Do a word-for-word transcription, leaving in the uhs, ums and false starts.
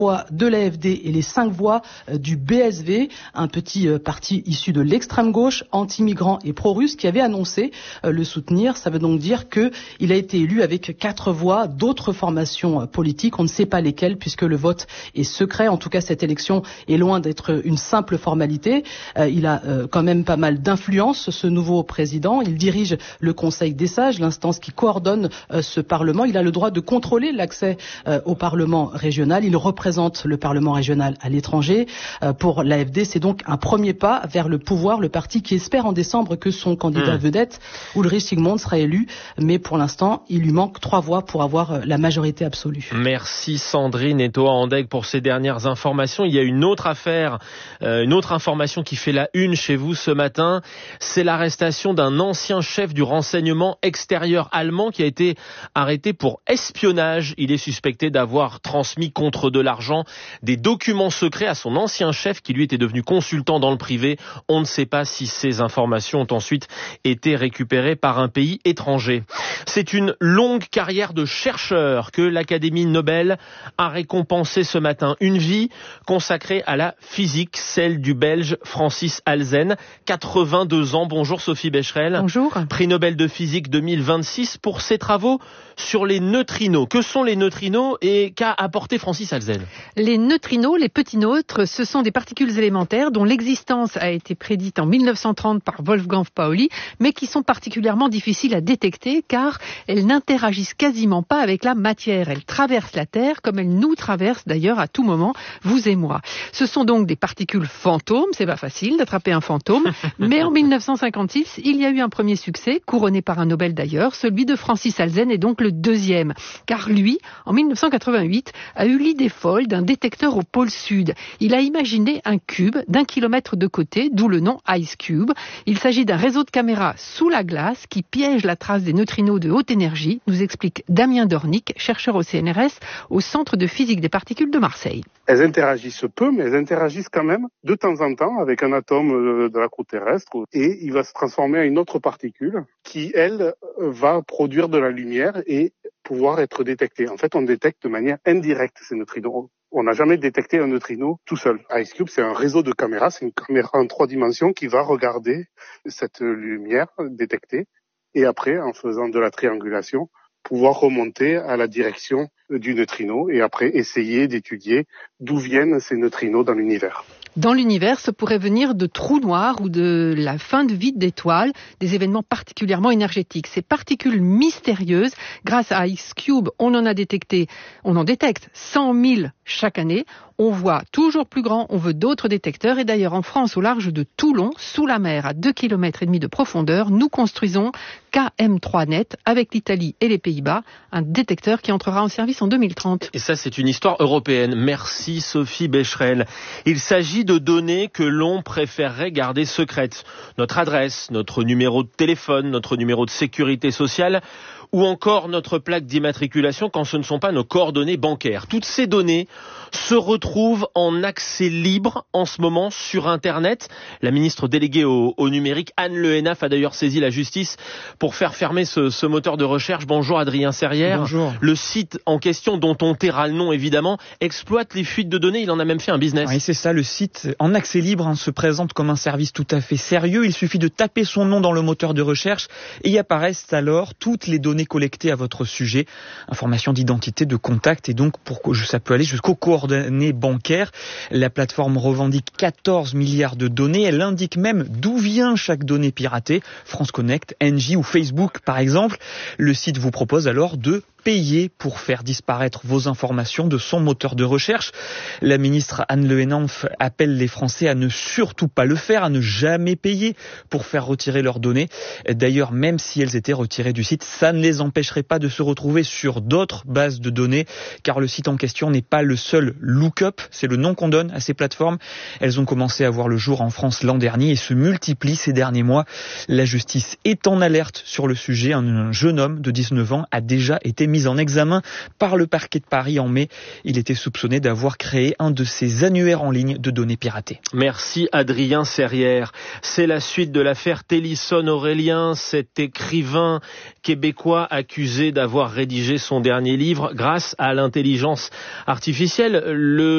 voix de l'A F D et les cinq voix du B S V, un petit parti issu de l'extrême gauche, anti-migrant et pro-russe, qui avait annoncé le soutenir. Ça veut donc dire qu'il a été élu avec quatre voix d'autres formations politiques. On ne sait pas lesquelles puisque le vote est secret. En tout cas, cette élection est loin d'être une simple formalité. Il a quand même pas mal d'influence, ce nouveau président. Il dirige le Conseil des sages, l'instance qui coordonne ce Parlement. Il a le droit de contrôler l'accès au Parlement régional. Il représente le Parlement régional à l'étranger. Euh, pour l'A F D, c'est donc un premier pas vers le pouvoir, le parti qui espère en décembre que son candidat mmh. vedette, Ulrich Sigmund, sera élu. Mais pour l'instant, il lui manque trois voix pour avoir euh, la majorité absolue. Merci Sandrine Etoa Andeg pour ces dernières informations. Il y a une autre affaire, euh, une autre information qui fait la une chez vous ce matin. C'est l'arrestation d'un ancien chef du renseignement extérieur allemand qui a été arrêté pour espionnage. Il est suspecté d'avoir transmis contre de l'argent des documents secrets à son ancien chef qui lui était devenu consultant dans le privé. On ne sait pas si ces informations ont ensuite été récupérées par un pays étranger. C'est une longue carrière de chercheur que l'Académie Nobel a récompensée ce matin. Une vie consacrée à la physique, celle du Belge Francis Halzen, quatre-vingt-deux ans. Bonjour Sophie Becherel. Bonjour. Prix Nobel de physique deux mille vingt-six pour ses travaux sur les neutrinos. Que sont les neutrinos et qu'a apporté Francis Halzen ? Les neutrinos, les petits neutres, ce sont des particules élémentaires dont l'existence a été prédite en mille neuf cent trente par Wolfgang Pauli, mais qui sont particulièrement difficiles à détecter car elles n'interagissent quasiment pas avec la matière. Elles traversent la Terre comme elles nous traversent d'ailleurs à tout moment, vous et moi. Ce sont donc des particules fantômes, c'est pas facile d'attraper un fantôme, mais en mille neuf cent cinquante-six, il y a eu un premier succès, couronné par un Nobel d'ailleurs, celui de Francis Halzen est donc le deuxième, car lui, en mille neuf cent quatre-vingt-huit, a eu l'idée folle d'un détecteur au pôle sud. Il a imaginé un cube d'un kilomètre de côté, d'où le nom Ice Cube. Il s'agit d'un réseau de caméras sous la glace qui piège la trace des neutrinos de haute énergie, nous explique Damien Dornick, chercheur au C N R S, au Centre de physique des particules de Marseille. Elles interagissent peu, mais elles interagissent quand même de temps en temps avec un atome de la croûte terrestre et il va se transformer en une autre particule qui, elle, va produire de la lumière et pouvoir être détectée. En fait, on détecte de manière indirecte ces neutrinos. On n'a jamais détecté un neutrino tout seul. Ice Cube, c'est un réseau de caméras, c'est une caméra en trois dimensions qui va regarder cette lumière détectée et après, en faisant de la triangulation, pouvoir remonter à la direction du neutrino et après essayer d'étudier d'où viennent ces neutrinos dans l'univers. Dans l'univers, ça pourrait venir de trous noirs ou de la fin de vie d'étoiles, des événements particulièrement énergétiques. Ces particules mystérieuses, grâce à Ice Cube, on en a détecté, on en détecte cent mille chaque année. On voit toujours plus grand, on veut d'autres détecteurs. Et d'ailleurs, en France, au large de Toulon, sous la mer, à deux kilomètres et demi de profondeur, nous construisons K M trois net avec l'Italie et les Pays-Bas, un détecteur qui entrera en service en deux mille trente. Et ça, c'est une histoire européenne. Merci Sophie Becherel. Il s'agit de données que l'on préférerait garder secrètes. Notre adresse, notre numéro de téléphone, notre numéro de sécurité sociale ou encore notre plaque d'immatriculation quand ce ne sont pas nos coordonnées bancaires. Toutes ces données se retrouvent en accès libre en ce moment sur Internet. La ministre déléguée au, au numérique, Anne Le Hénaff, a d'ailleurs saisi la justice pour faire fermer ce, ce moteur de recherche. Bonjour Adrien Serrière. Bonjour. Le site en question, dont on taira le nom évidemment, exploite les fuites de données. Il en a même fait un business. Oui, c'est ça. Le site en accès libre hein, se présente comme un service tout à fait sérieux. Il suffit de taper son nom dans le moteur de recherche et y apparaissent alors toutes les données collectées à votre sujet. Informations d'identité, de contact et donc pour que ça peut aller jusqu'aux coordonnées bancaires. La plateforme revendique quatorze milliards de données. Elle indique même d'où vient chaque donnée piratée. France Connect, Engie ou Facebook par exemple. Le site vous propose alors de payer pour faire disparaître vos informations de son moteur de recherche. La ministre Anne Le Hénaff appelle les Français à ne surtout pas le faire, à ne jamais payer pour faire retirer leurs données. D'ailleurs, même si elles étaient retirées du site, ça ne les empêcherait pas de se retrouver sur d'autres bases de données, car le site en question n'est pas le seul look-up, c'est le nom qu'on donne à ces plateformes. Elles ont commencé à voir le jour en France l'an dernier et se multiplient ces derniers mois. La justice est en alerte sur le sujet. Un jeune homme de dix-neuf ans a déjà été mis en examen par le parquet de Paris en mai. Il était soupçonné d'avoir créé un de ces annuaires en ligne de données piratées. Merci Adrien Serrière. C'est la suite de l'affaire Télisson Aurélien, cet écrivain québécois accusé d'avoir rédigé son dernier livre grâce à l'intelligence artificielle. Le